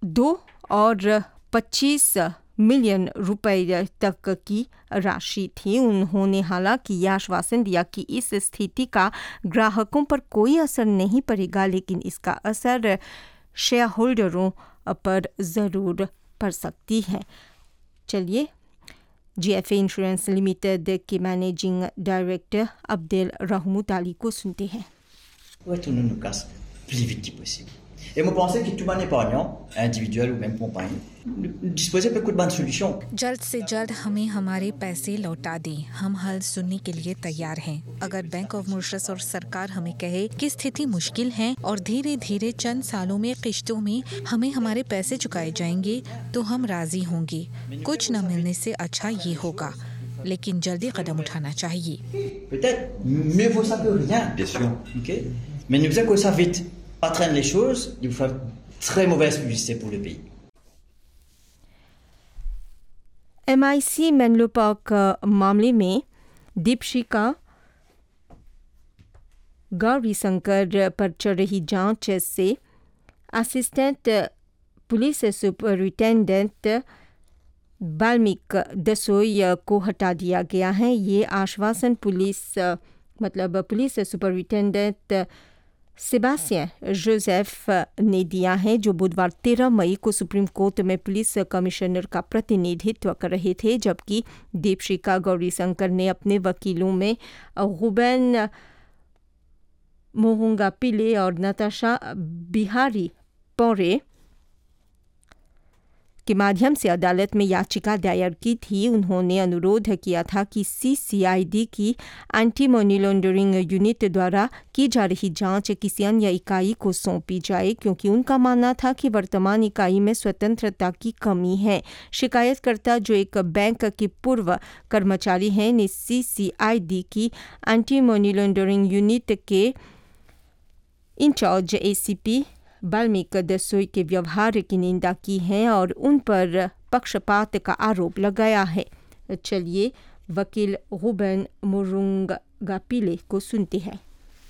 2 और 25 मिलियन रुपए तक की राशि थी। उन्होंने हालांकि यह आश्वासन दिया कि इस स्थिति का ग्राहकों पर कोई असर नहीं पड़ेगा, लेकिन इसका असर शेयर होल्डरों पर ज़रूर पड़ सकती है। चलिए GFA इंश्योरेंस लिमिटेड के मैनेजिंग डायरेक्टर अब्देल रहमत अली को सुनते हैं। Ouais, tout nous casse plus vite possible. Et moi, je pensais que tout bon épargnant, individuel ou même compagnie, disposait de bonnes solutions. जल्द से जल्द हमें हमारे पैसे लौटा दें। हम हल सुनने के लिए तैयार हैं। अगर बैंक ऑफ मॉरिशस और सरकार हमें कहे कि स्थिति मुश्किल है और धीरे धीरे चंद सालों में किश्तों में हमें हमारे पैसे चुकाए जाएंगे, तो हम राजी होंगे। कुछ न मिलने से अच्छा ये होगा, लेकिन जल्दी कदम उठाना चाहिए। Peut-être mieux vaut ça que rien. Bien sûr. Ok. Mais nous faisons que ça vite. Pas traîner les choses, il vous fait très mauvaise publicité pour le pays. MIC Menlo park मामले में दीपशिका गौरी शंकर पर चल रही जांच से assistant police superintendent Balmik दसोई को हटा दिया गया है। ये आश्वासन पुलिस सुपरिटेंडेंट सेबास्टियन जोसेफ ने दिया है, जो बुधवार 13 मई को सुप्रीम कोर्ट में पुलिस कमिश्नर का प्रतिनिधित्व कर रहे थे, जबकि दीपशिका गौरीशंकर ने अपने वकीलों में रुबेन मोहुंगा पिले और नताशा बिहारी पौरे के माध्यम से अदालत में याचिका दायर की थी। उन्होंने अनुरोध किया था कि CCID की एंटी मनी लॉन्ड्रिंग यूनिट द्वारा की जा रही जांच किसी अन्य इकाई को सौंपी जाए, क्योंकि उनका मानना था कि वर्तमान इकाई में स्वतंत्रता की कमी है। शिकायतकर्ता, जो एक बैंक के पूर्व कर्मचारी हैं, ने CCID की एंटी मनी लॉन्ड्रिंग यूनिट के इंचार्ज ACP बाल्मीक दसोई के व्यवहार की निंदा की है और उन पर पक्षपात का आरोप लगाया है। चलिए वकील रुबेन मोहुंगा पिले को सुनते हैं।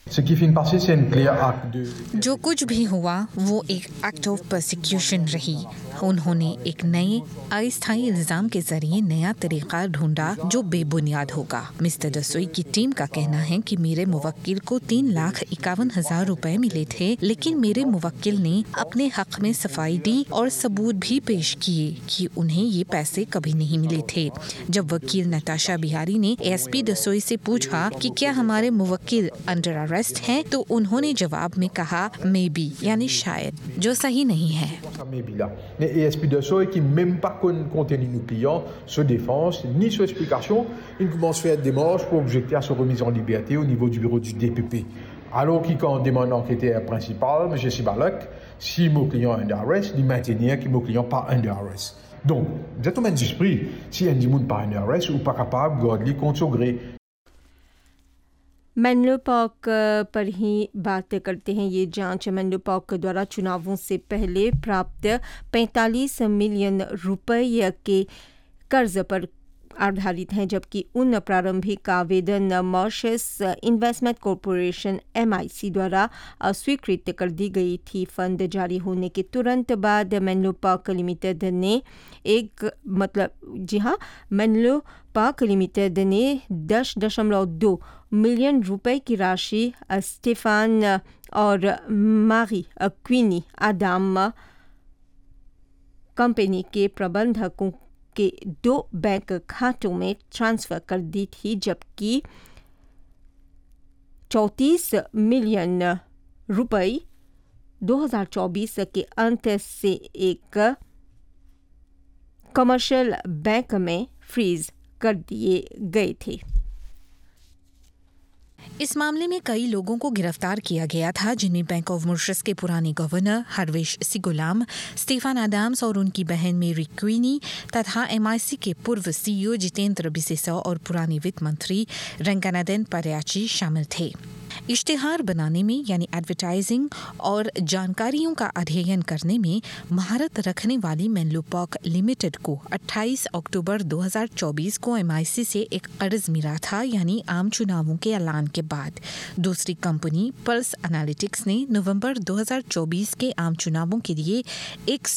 जो कुछ भी हुआ वो एक एक्ट ऑफ प्रोसिक्यूशन रही। उन्होंने एक नए अस्थायी इल्जाम के जरिए नया तरीका ढूंढा जो बेबुनियाद होगा। मिस्टर दसोई की टीम का कहना है कि मेरे मुवक्किल को 3,51,000 रुपए मिले थे, लेकिन मेरे मुवक्किल ने अपने हक में सफाई दी और सबूत भी पेश किए कि उन्हें ये पैसे कभी नहीं मिले थे। जब वकील नताशा बिहारी ने ASP दसोई से पूछा कि क्या हमारे मुवक्किल अंडर अरेस्ट हैं, तो उन्होंने जवाब में कहा मे बी, यानी शायद, जो सही नहीं है। ASP Dessau qui même pas contenu nos clients se défense ni se explication, il commence à faire des démarches pour objecter à sa remise en liberté au niveau du bureau du DPP. Alors qu'il quand demande enquêteur principal, M. Sibalek, si mon client est under arrest, il maintenir que mon client pas under arrest. Donc, vous êtes au même esprit, si un dit pas under arrest ou pas capable de garder contre son gré. Menlo park पर ही बात करते हैं। ये जांच Menlo park द्वारा चुनावों से पहले प्राप्त 45 मिलियन रुपए के कर्ज पर आधारित हैं, जबकि उन प्रारंभिक आवेदन मॉरिशस इन्वेस्टमेंट कॉरपोरेशन MIC द्वारा अस्वीकृत कर दी गई थी। फंड जारी होने के तुरंत बाद मेनलो पार्क लिमिटेड ने मेनलो पार्क लिमिटेड ने 10.2 मिलियन रुपए की राशि स्टेफान और मारी क्वीनी आदाम कंपनी के प्रबंधकों के 2 बैंक खातों में ट्रांसफर कर दी थी, जबकि 34 मिलियन रुपए 2024 के अंत से एक कमर्शियल बैंक में फ्रीज कर दिए गए थे। इस मामले में कई लोगों को गिरफ्तार किया गया था, जिनमें बैंक ऑफ मॉरिशस के पुराने गवर्नर हरवेश सिगुलाम, स्टीफन आदम्स और उनकी बहन मेरी क्वीनी तथा MIC के पूर्व CEO जितेंद्र बिसेसा और पुरानी वित्त मंत्री रंगनाथन परियाची शामिल थे। इश्तिहार बनाने में यानी एडवर्टाइजिंग और जानकारियों का अध्ययन करने में महारत रखने वाली मेनलो पार्क लिमिटेड को 28 अक्टूबर 2024 को MIC से एक कर्ज मिला था, यानी आम चुनावों के ऐलान के बाद। दूसरी कंपनी पल्स एनालिटिक्स ने नवंबर 2024 के आम चुनावों के लिए एक